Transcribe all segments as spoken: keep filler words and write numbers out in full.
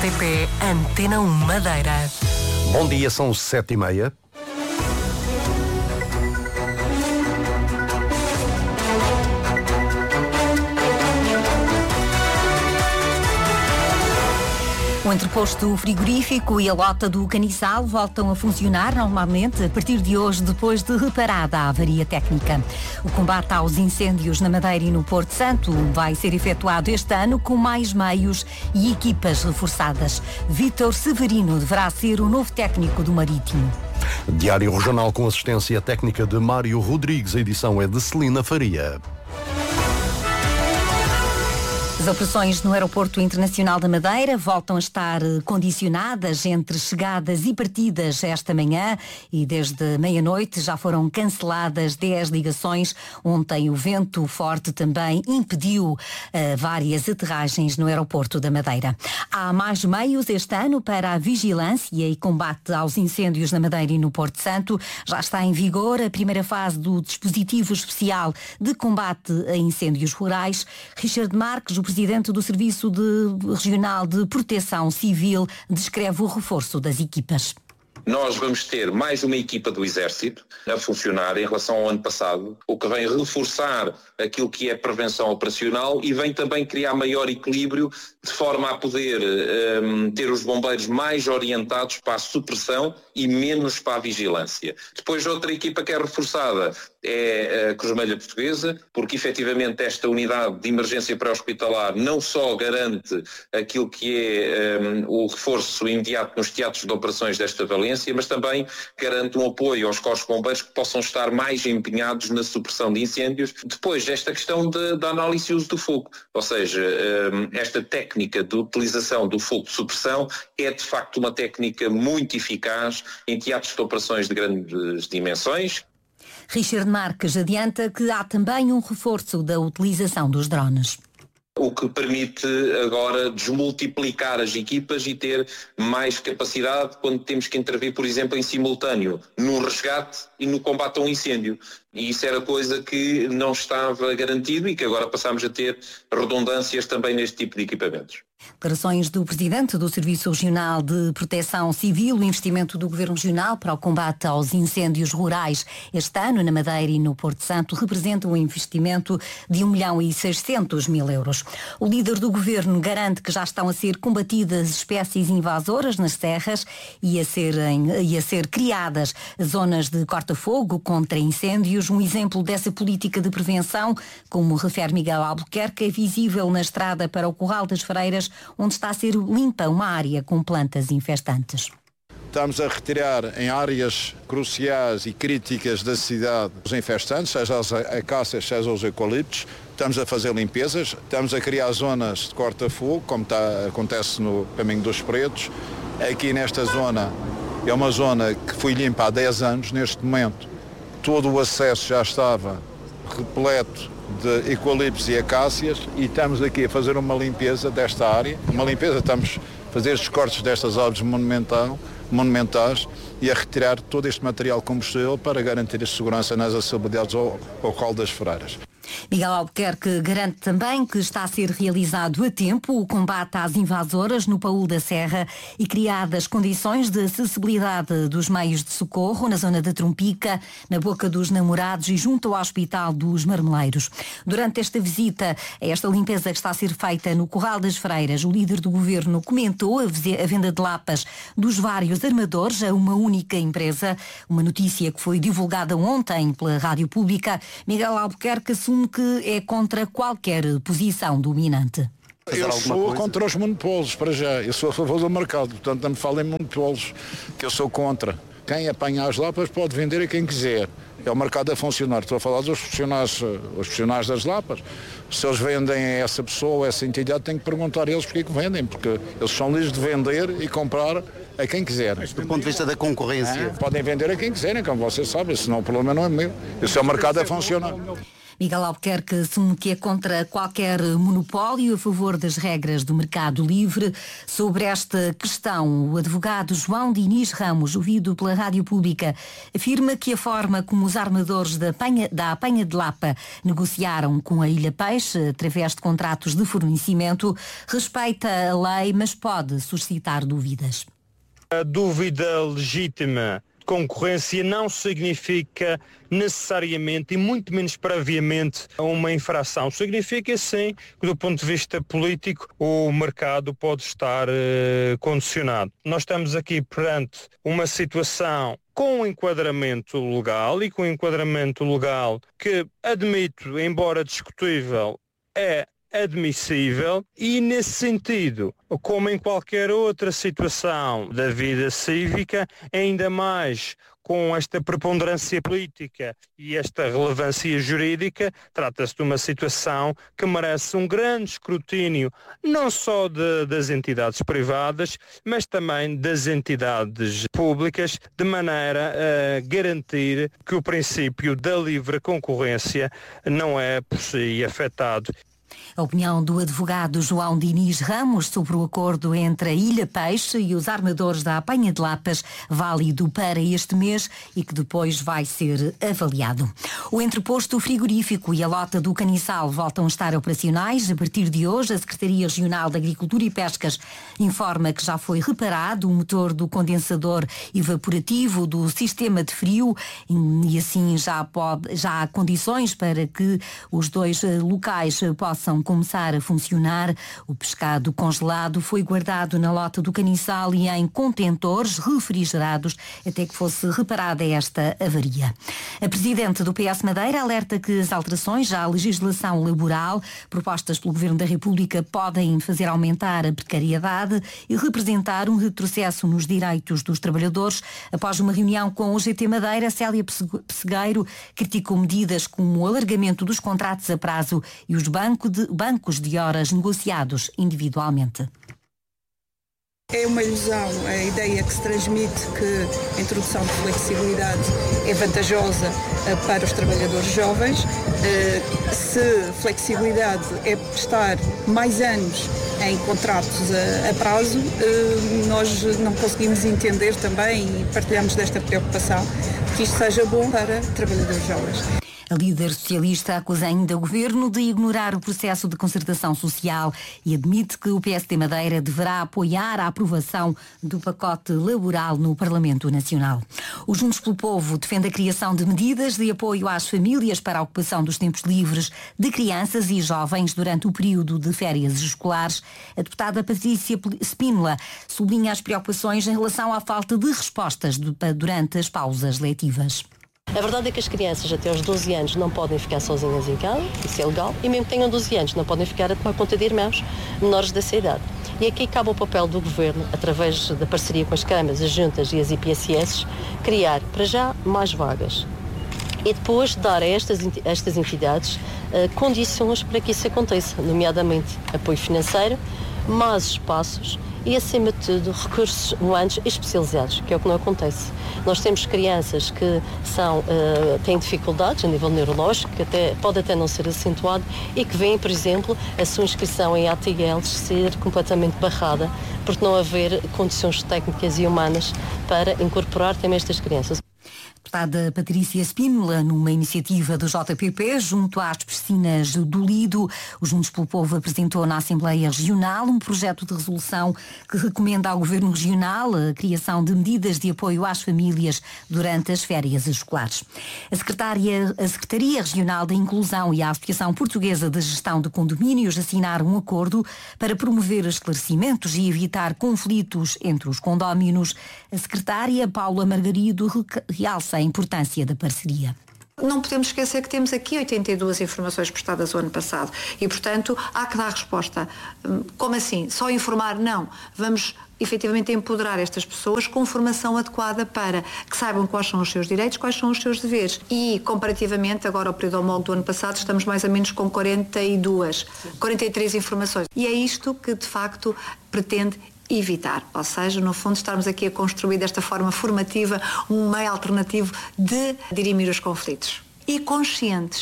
R T P Antena um Madeira. Bom dia, são sete e meia. O entreposto frigorífico e a lota do caniçal voltam a funcionar normalmente a partir de hoje, depois de reparada a avaria técnica. O combate aos incêndios na Madeira e no Porto Santo vai ser efetuado este ano com mais meios e equipas reforçadas. Vítor Severino deverá ser o novo técnico do Marítimo. Diário Regional com assistência técnica de Mário Rodrigues. A edição é de Celina Faria. As operações no Aeroporto Internacional da Madeira voltam a estar condicionadas entre chegadas e partidas esta manhã e desde meia-noite já foram canceladas dez ligações. Ontem o vento forte também impediu uh, várias aterragens no Aeroporto da Madeira. Há mais meios este ano para a vigilância e combate aos incêndios na Madeira e no Porto Santo. Já está em vigor a primeira fase do dispositivo especial de combate a incêndios rurais. Richard Marques, o presidente do Serviço de, Regional de Proteção Civil, descreve o reforço das equipas. Nós vamos ter mais uma equipa do Exército a funcionar em relação ao ano passado, o que vem reforçar aquilo que é prevenção operacional e vem também criar maior equilíbrio de forma a poder um, ter os bombeiros mais orientados para a supressão e menos para a vigilância. Depois outra equipa que é reforçada é a Cruz Vermelha Portuguesa, porque efetivamente esta unidade de emergência pré-hospitalar não só garante aquilo que é um, o reforço imediato nos teatros de operações desta valência, mas também garante um apoio aos corpos de bombeiros que possam estar mais empenhados na supressão de incêndios. Depois, esta questão da análise e uso do fogo, ou seja, um, esta técnica de utilização do fogo de supressão é de facto uma técnica muito eficaz em teatros de operações de grandes dimensões. Richard Marques adianta que há também um reforço da utilização dos drones. O que permite agora desmultiplicar as equipas e ter mais capacidade quando temos que intervir, por exemplo, em simultâneo no resgate e no combate a um incêndio. E isso era coisa que não estava garantido e que agora passamos a ter redundâncias também neste tipo de equipamentos. Declarações do Presidente do Serviço Regional de Proteção Civil. O investimento do Governo Regional para o combate aos incêndios rurais este ano na Madeira e no Porto Santo representa um investimento de um milhão e seiscentos mil euros. O líder do Governo garante que já estão a ser combatidas espécies invasoras nas serras e a, serem, e a ser criadas zonas de corta-fogo contra incêndios. Um exemplo dessa política de prevenção, como refere Miguel Albuquerque, é visível na estrada para o Curral das Freiras, onde está a ser limpa uma área com plantas infestantes. Estamos a retirar em áreas cruciais e críticas da cidade os infestantes, seja as acácias, seja os eucaliptos. Estamos a fazer limpezas, estamos a criar zonas de corta-fogo, como está, acontece no Caminho dos Pretos. Aqui nesta zona, é uma zona que foi limpa há dez anos, neste momento todo o acesso já estava repleto de eucaliptos e acácias e estamos aqui a fazer uma limpeza desta área, uma limpeza, estamos a fazer os cortes destas árvores monumental, monumentais e a retirar todo este material combustível para garantir a segurança nas acessibilidades ao, ao Colo das Freiras. Miguel Albuquerque garante também que está a ser realizado a tempo o combate às invasoras no Paul da Serra e criadas condições de acessibilidade dos meios de socorro na zona da Trompica, na Boca dos Namorados e junto ao Hospital dos Marmeleiros. Durante esta visita a esta limpeza que está a ser feita no Curral das Freiras, o líder do governo comentou a venda de lapas dos vários armadores a uma única empresa, uma notícia que foi divulgada ontem pela Rádio Pública. Miguel Albuquerque assume que é contra qualquer posição dominante. Eu sou contra os monopólios, para já. Eu sou a favor do mercado, portanto não me falem monopólios, que eu sou contra. Quem apanha as lapas pode vender a quem quiser. É o mercado a funcionar. Estou a falar dos profissionais, os profissionais das lapas. Se eles vendem a essa pessoa, a essa entidade, tem que perguntar a eles porque é que vendem, porque eles são livres de vender e comprar a quem quiser. Do ponto de vista da concorrência. É, podem vender a quem quiserem, como vocês sabem, senão o problema não é meu. Esse é o mercado a funcionar. Miguel Albuquerque assume que é contra qualquer monopólio, a favor das regras do mercado livre. Sobre esta questão, o advogado João Diniz Ramos, ouvido pela Rádio Pública, afirma que a forma como os armadores da Apanha, da Apanha de Lapa negociaram com a Ilha Peixe, através de contratos de fornecimento, respeita a lei, mas pode suscitar dúvidas. A dúvida legítima de concorrência não significa necessariamente e muito menos previamente uma infração. Significa sim que do ponto de vista político o mercado pode estar eh, condicionado. Nós estamos aqui perante uma situação com enquadramento legal e com enquadramento legal que, admito, embora discutível, é admissível e, nesse sentido, como em qualquer outra situação da vida cívica, ainda mais com esta preponderância política e esta relevância jurídica, trata-se de uma situação que merece um grande escrutínio, não só de, das entidades privadas, mas também das entidades públicas, de maneira a garantir que o princípio da livre concorrência não é por si afetado. A opinião do advogado João Diniz Ramos sobre o acordo entre a Ilha Peixe e os armadores da Apanha de Lapas, válido para este mês e que depois vai ser avaliado. O entreposto frigorífico e a lota do Caniçal voltam a estar operacionais. A partir de hoje, a Secretaria Regional de Agricultura e Pescas informa que já foi reparado o motor do condensador evaporativo do sistema de frio e assim já, pode, já há condições para que os dois locais possam começar a funcionar. O pescado congelado foi guardado na lota do Caniçal e em contentores refrigerados até que fosse reparada esta avaria. A presidente do P S Madeira alerta que as alterações à legislação laboral propostas pelo Governo da República podem fazer aumentar a precariedade e representar um retrocesso nos direitos dos trabalhadores. Após uma reunião com o G T Madeira, Célia Pessegueiro criticou medidas como o alargamento dos contratos a prazo e os bancos de, bancos de horas negociados individualmente. É uma ilusão a ideia que se transmite que a introdução de flexibilidade é vantajosa para os trabalhadores jovens. Se flexibilidade é prestar mais anos em contratos a, a prazo, nós não conseguimos entender também e partilhamos desta preocupação que isto seja bom para trabalhadores jovens. A líder socialista acusa ainda o Governo de ignorar o processo de concertação social e admite que o P S D Madeira deverá apoiar a aprovação do pacote laboral no Parlamento Nacional. O Juntos pelo Povo defende a criação de medidas de apoio às famílias para a ocupação dos tempos livres de crianças e jovens durante o período de férias escolares. A deputada Patrícia Spínola sublinha as preocupações em relação à falta de respostas durante as pausas letivas. A verdade é que as crianças até aos doze anos não podem ficar sozinhas em casa, isso é legal, e mesmo que tenham doze anos não podem ficar a tomar conta de irmãos menores dessa idade. E aqui cabe o papel do Governo, através da parceria com as câmaras, as juntas e as I P S S, criar, para já, mais vagas. E depois dar a estas, estas entidades uh, condições para que isso aconteça, nomeadamente apoio financeiro, mais espaços e, acima de tudo, recursos humanos especializados, que é o que não acontece. Nós temos crianças que são, uh, têm dificuldades a nível neurológico, que até, pode até não ser acentuado, e que veem, por exemplo, a sua inscrição em A T Ls ser completamente barrada, por não haver condições técnicas e humanas para incorporar também estas crianças. Deputada Patrícia Spínola, numa iniciativa do J P P, junto às piscinas do Lido, o Juntos pelo Povo apresentou na Assembleia Regional um projeto de resolução que recomenda ao Governo Regional a criação de medidas de apoio às famílias durante as férias escolares. A, Secretária, a Secretaria Regional da Inclusão e a Associação Portuguesa de Gestão de Condomínios assinaram um acordo para promover esclarecimentos e evitar conflitos entre os condóminos. A secretária Paula Margarido realça a importância da parceria. Não podemos esquecer que temos aqui oitenta e duas informações prestadas o ano passado e, portanto, há que dar resposta. Como assim? Só informar? Não. Vamos efetivamente empoderar estas pessoas com formação adequada para que saibam quais são os seus direitos, quais são os seus deveres. E, comparativamente, agora ao período homólogo do ano passado, estamos mais ou menos com quarenta e duas, quarenta e três informações. E é isto que, de facto, pretende evitar, ou seja, no fundo estarmos aqui a construir desta forma formativa um meio alternativo de dirimir os conflitos. E conscientes,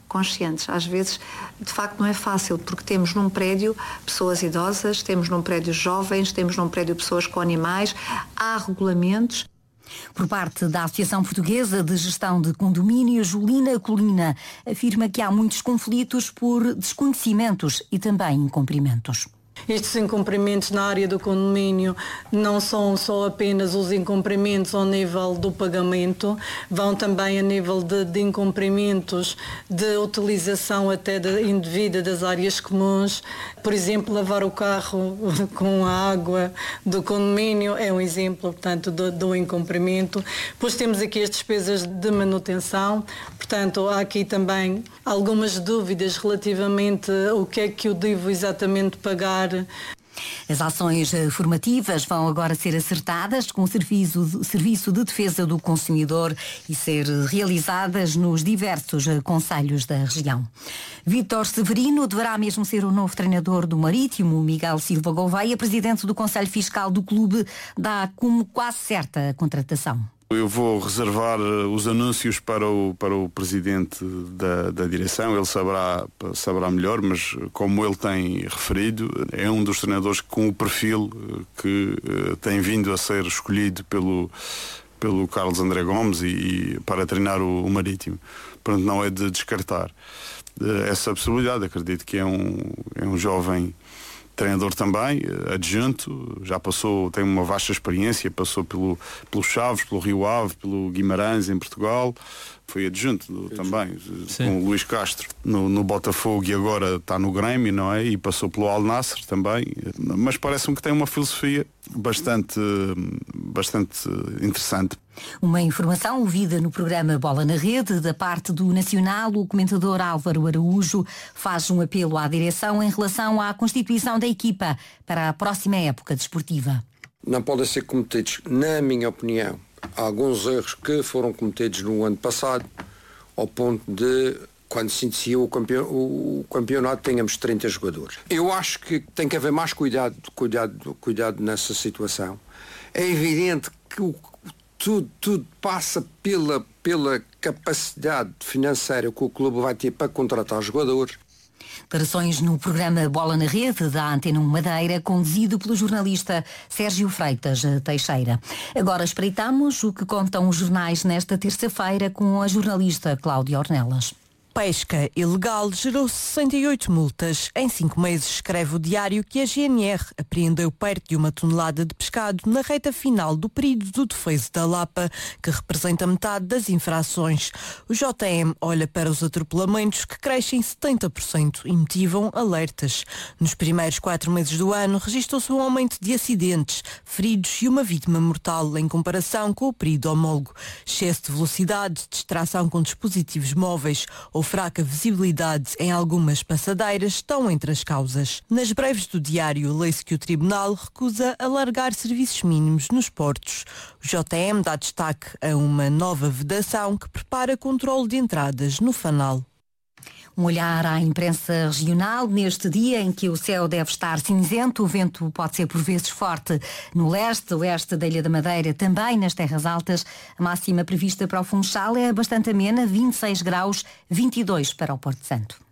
conscientes. Às vezes, de facto, não é fácil, porque temos num prédio pessoas idosas, temos num prédio jovens, temos num prédio pessoas com animais, há regulamentos. Por parte da Associação Portuguesa de Gestão de Condomínios, Julina Colina afirma que há muitos conflitos por desconhecimentos e também incumprimentos. Estes incumprimentos na área do condomínio não são só apenas os incumprimentos ao nível do pagamento, vão também a nível de, de incumprimentos de utilização até de, indevida das áreas comuns. Por exemplo, lavar o carro com a água do condomínio é um exemplo, portanto, do, do incumprimento. Depois temos aqui as despesas de manutenção, portanto, há aqui também algumas dúvidas relativamente ao que é que eu devo exatamente pagar. As ações formativas vão agora ser acertadas com o serviço, serviço de defesa do consumidor e ser realizadas nos diversos concelhos da região. Vítor Severino deverá mesmo ser o novo treinador do Marítimo. Miguel Silva Gouveia, presidente do Conselho Fiscal do clube, dá como quase certa a contratação. Eu vou reservar os anúncios para o, para o presidente da, da direção, ele saberá, saberá melhor, mas como ele tem referido, é um dos treinadores com o perfil que uh, tem vindo a ser escolhido pelo, pelo Carlos André Gomes e, e para treinar o, o Marítimo. Portanto, não é de descartar uh, essa possibilidade. Acredito que é um, é um jovem treinador também, adjunto, já passou, tem uma vasta experiência, passou pelo, pelo Chaves, pelo Rio Ave, pelo Guimarães em Portugal, foi adjunto também, Sim. com o Luís Castro no, no Botafogo e agora está no Grêmio, não é? E passou pelo Al Nassr também, mas parece-me que tem uma filosofia bastante, bastante interessante. Uma informação ouvida no programa Bola na Rede, da parte do Nacional, o comentador Álvaro Araújo faz um apelo à direção em relação à constituição da equipa para a próxima época desportiva. Não podem ser cometidos, na minha opinião, alguns erros que foram cometidos no ano passado, ao ponto de, quando se iniciou o, campeon- o campeonato, tenhamos trinta jogadores. Eu acho que tem que haver mais cuidado, cuidado, cuidado nessa situação. É evidente que o Tudo, tudo passa pela, pela capacidade financeira que o clube vai ter para contratar jogadores. Declarações no programa Bola na Rede da Antena um Madeira, conduzido pelo jornalista Sérgio Freitas Teixeira. Agora espreitamos o que contam os jornais nesta terça-feira com a jornalista Cláudia Ornelas. Pesca ilegal gerou sessenta e oito multas. Em cinco meses, escreve o diário que a G N R apreendeu perto de uma tonelada de pescado na reta final do período do defeso da Lapa, que representa metade das infrações. O J M olha para os atropelamentos, que crescem setenta por cento e motivam alertas. Nos primeiros quatro meses do ano, registrou-se um aumento de acidentes, feridos e uma vítima mortal em comparação com o período homólogo. Excesso de velocidade, distração com dispositivos móveis ou fraca visibilidade em algumas passadeiras estão entre as causas. Nas breves do diário, lê-se que o Tribunal recusa alargar serviços mínimos nos portos. O J M dá destaque a uma nova vedação que prepara controle de entradas no Fanal. Um olhar à imprensa regional neste dia em que o céu deve estar cinzento, o vento pode ser por vezes forte no leste, oeste da Ilha da Madeira, também nas terras altas. A máxima prevista para o Funchal é bastante amena, vinte e seis graus, vinte e dois para o Porto Santo.